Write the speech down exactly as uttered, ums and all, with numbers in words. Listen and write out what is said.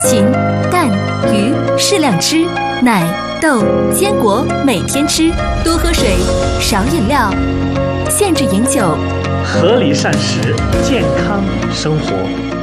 禽、蛋、鱼适量吃，奶、豆、坚果每天吃，多喝水，少饮料，限制饮酒， 合理膳食，健康生活。